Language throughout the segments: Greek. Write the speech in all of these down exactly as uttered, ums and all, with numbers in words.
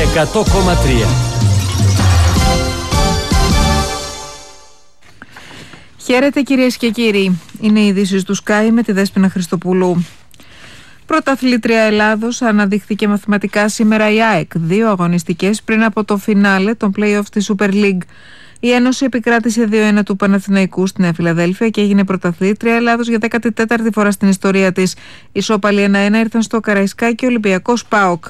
εκατό κόμμα τρία. Χαίρετε κυρίες και κύριοι. Είναι οι ειδήσεις του Sky με τη Δέσποινα Χριστοπούλου. Πρωταθλήτρια Ελλάδος αναδείχθηκε μαθηματικά σήμερα η ΑΕΚ, δύο αγωνιστικές πριν από το φινάλε των play-off της Super League. Η Ένωση επικράτησε δύο ένα του Παναθηναϊκού στη Νέα Φιλαδέλφια και έγινε πρωταθλήτρια Ελλάδος για δέκατη τέταρτη φορά στην ιστορία της. Ισόπαλοι ένα ένα ήρθαν στο Καραϊσκάκι και Ολυμπιακός ΠΑΟΚ.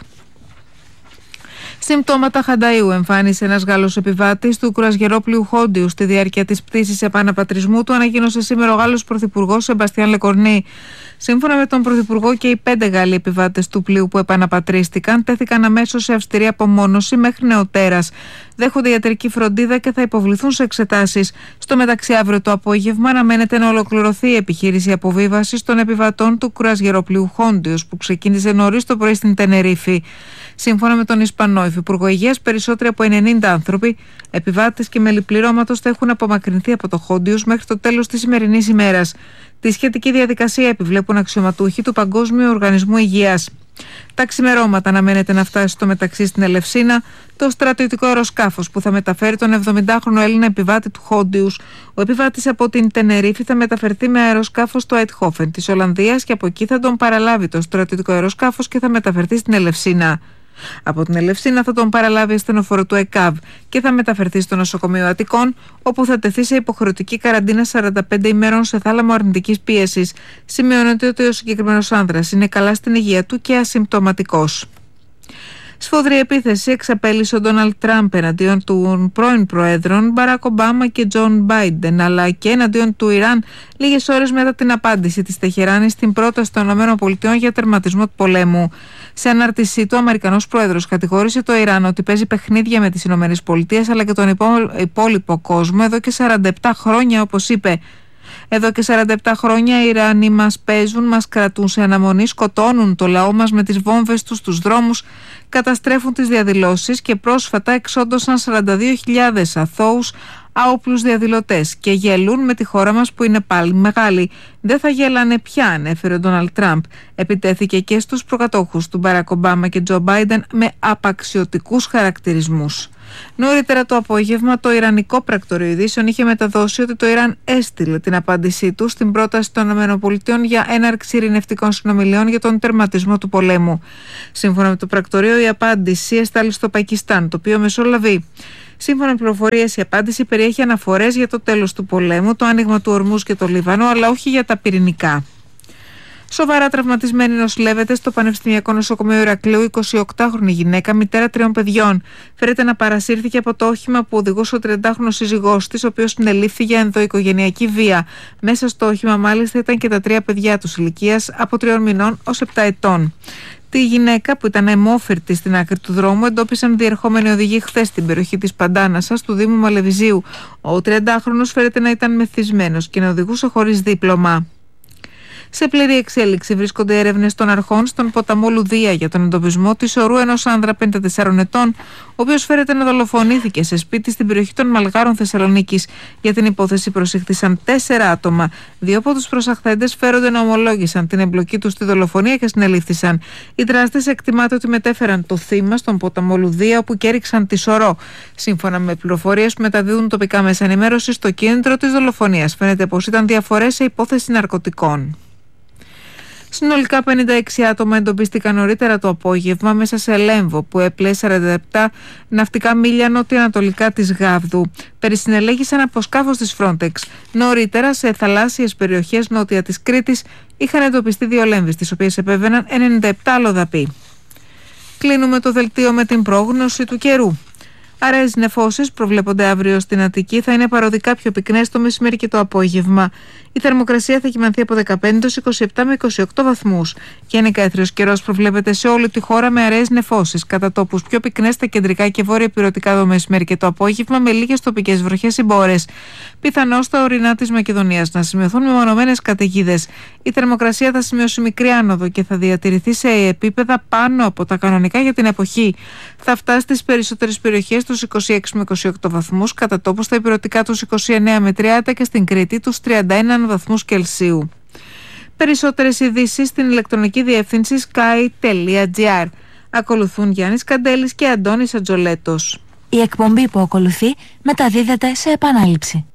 Συμπτώματα χανταΐου εμφάνισε ένας Γάλλος επιβάτης του κρουαζιερόπλοιου Χόντιου στη διάρκεια της πτήσης επαναπατρισμού του, ανακοίνωσε σήμερα ο Γάλλος Πρωθυπουργός Σεμπαστιάν Λεκορνή. Σύμφωνα με τον Πρωθυπουργό, και οι πέντε Γάλλοι επιβάτες του πλοίου που επαναπατρίστηκαν τέθηκαν αμέσως σε αυστηρή απομόνωση μέχρι νεοτέρας. Δέχονται ιατρική φροντίδα και θα υποβληθούν σε εξετάσεις. Στο μεταξύ, αύριο το απόγευμα αναμένεται να ολοκληρωθεί η επιχείρηση αποβίβασης των επιβατών του κρουαζιεροπλοιού Χόντιος, που ξεκίνησε νωρίς το πρωί στην Τενερίφη. Σύμφωνα με τον Ισπανό Υφυπουργό Υγείας, περισσότεροι από ενενήντα άνθρωποι, επιβάτες και μέλη πληρώματος, θα έχουν απομακρυνθεί από το Χόντιος μέχρι το τέλος της σημερινής ημέρας. Τη σχετική διαδικασία επιβλέπουν αξιωματούχοι του Παγκόσμιου Οργανισμού Υγείας. Τα ξημερώματα αναμένεται να φτάσει στο μεταξύ στην Ελευσίνα το στρατιωτικό αεροσκάφος που θα μεταφέρει τον εβδομηντάχρονο Έλληνα επιβάτη του Χόντιους. Ο επιβάτης από την Τενερίφη θα μεταφερθεί με αεροσκάφος στο Αιτχόφεν της Ολλανδίας και από εκεί θα τον παραλάβει το στρατιωτικό αεροσκάφος και θα μεταφερθεί στην Ελευσίνα. Από την Ελευσίνα θα τον παραλάβει ασθενοφόρο του ΕΚΑΒ και θα μεταφερθεί στο νοσοκομείο Αττικών, όπου θα τεθεί σε υποχρεωτική καραντίνα σαράντα πέντε ημέρων σε θάλαμο αρνητικής πίεσης. Σημειώνεται ότι ο συγκεκριμένος άνδρας είναι καλά στην υγεία του και ασυμπτωματικός. Σφοδρή επίθεση εξαπέλυσε ο Ντόναλντ Τραμπ εναντίον των πρώην Προέδρων Μπαράκ Ομπάμα και Τζον Μπάιντεν, αλλά και εναντίον του Ιράν λίγες ώρες μετά την απάντηση της Τεχεράνης στην πρόταση των ΗΠΑ για τερματισμό του πολέμου. Σε ανάρτησή του, ο Αμερικανός Πρόεδρος κατηγόρησε το Ιράν ότι παίζει παιχνίδια με τις ΗΠΑ αλλά και τον υπόλοιπο κόσμο εδώ και σαράντα επτά χρόνια, όπως είπε. Εδώ και σαράντα επτά χρόνια οι Ιρανοί μας παίζουν, μας κρατούν σε αναμονή, σκοτώνουν το λαό μας με τις βόμβες τους στους δρόμους, καταστρέφουν τις διαδηλώσεις και πρόσφατα εξόντωσαν σαράντα δύο χιλιάδες αθώους άοπλους διαδηλωτές και γελούν με τη χώρα μας που είναι πάλι μεγάλη. Δεν θα γέλανε πια, ανέφερε ο Ντόναλντ Τραμπ. Επιτέθηκε και στους προκατόχους του Μπαράκ Ομπάμα και Τζο Μπάιντεν με απαξιωτικούς χαρακτηρισμούς. Νωρίτερα το απόγευμα, το Ιρανικό Πρακτορείο Ειδήσεων είχε μεταδώσει ότι το Ιράν έστειλε την απάντησή του στην πρόταση των ΗΠΑ για έναρξη ειρηνευτικών συνομιλιών για τον τερματισμό του πολέμου. Σύμφωνα με το πρακτορείο, η απάντηση εστάλει στο Πακιστάν, το οποίο μεσολαβεί. Σύμφωνα με πληροφορίες, η απάντηση περιέχει αναφορές για το τέλος του πολέμου, το άνοιγμα του ορμούς και το Λίβανο, αλλά όχι για τα πυρηνικά. Σοβαρά τραυματισμένη νοσηλεύεται στο Πανεπιστημιακό Νοσοκομείο Ηρακλείου εικοσιοκτάχρονη γυναίκα, μητέρα τριών παιδιών. Φέρεται να παρασύρθηκε από το όχημα που οδηγούσε ο τριαντάχρονος σύζυγός της, ο οποίος συνελήφθη για ενδοοικογενειακή βία. Μέσα στο όχημα, μάλιστα, ήταν και τα τρία παιδιά τους ηλικίας από τριών μηνών ως επτά ετών. Τη γυναίκα, που ήταν αιμόφερτη στην άκρη του δρόμου, εντόπισαν διερχόμενοι οδηγοί χθες στην περιοχή της Παντάνασας του Δήμου Μαλεβιζίου. Ο τριαντάχρονος φέρεται να ήταν μεθυσμένος και να οδηγούσε χωρίς δίπλωμα. Σε πλήρη εξέλιξη βρίσκονται έρευνες των αρχών στον ποταμό Λουδία για τον εντοπισμό της ορού ενός άνδρα πενήντα τεσσάρων ετών, ο οποίος φέρεται να δολοφονήθηκε σε σπίτι στην περιοχή των Μαλγάρων Θεσσαλονίκης. Για την υπόθεση προσήχθησαν τέσσερα άτομα. Δύο από τους προσαχθέντες φέρονται να ομολόγησαν την εμπλοκή τους στη δολοφονία και συνελήφθησαν. Οι δράστες εκτιμάται ότι μετέφεραν το θύμα στον ποταμό Λουδία, όπου και έριξαν τη σωρό. Σύμφωνα με πληροφορίες που μεταδίδουν τοπικά μέσα ενημέρωσης, το κίνητρο της δολοφονίας φαίνεται πως ήταν διαφορές σε υπόθεση ναρκωτικών. Συνολικά πενήντα έξι άτομα εντοπίστηκαν νωρίτερα το απόγευμα μέσα σε Λέμβο, που έπλεε σαράντα επτά ναυτικά μίλια νότια-ανατολικά της Γάβδου. Περισυνελέγησαν από σκάφος της Frontex. Νωρίτερα, σε θαλάσσιες περιοχές νότια της Κρήτης, είχαν εντοπιστεί δύο λέμβες, τις οποίες επέβαιναν ενενήντα επτά αλλοδαποί. Κλείνουμε το δελτίο με την πρόγνωση του καιρού. Αραιές νεφώσεις προβλέπονται αύριο στην Αττική, θα είναι παροδικά πιο πυκνές το μεσημέρι και το απόγευμα. Η θερμοκρασία θα κυμανθεί από δεκαπέντε έως είκοσι επτά με είκοσι οκτώ βαθμούς. Γενικά έθριος καιρός προβλέπεται σε όλη τη χώρα με αραιές νεφώσεις. Κατά τόπους πιο πυκνές στα κεντρικά και βόρεια ηπειρωτικά το μεσημέρι και το απόγευμα, με λίγες τοπικές βροχές ή μπόρες. Πιθανώς στα ορεινά της Μακεδονίας να σημειωθούν μεμονωμένες καταιγίδες. Η θερμοκρασία θα σημειώσει μικρή άνοδο και θα διατηρηθεί σε επίπεδα πάνω από τα κανονικά για την εποχή. Θα φτάσει στις περισσότερες περιοχές τους είκοσι έξι με είκοσι οκτώ βαθμούς, κατά τόπους στα ηπειρωτικά τους είκοσι εννέα με τριάντα και στην Κρήτη τους τριάντα ένα βαθμούς Κελσίου. Περισσότερες ειδήσεις στην ηλεκτρονική διεύθυνση sky τελεία gr. Ακολουθούν Γιάννης Καντέλης και Αντώνης Ατζολέτος. Η εκπομπή που ακολουθεί μεταδίδεται σε επανάληψη.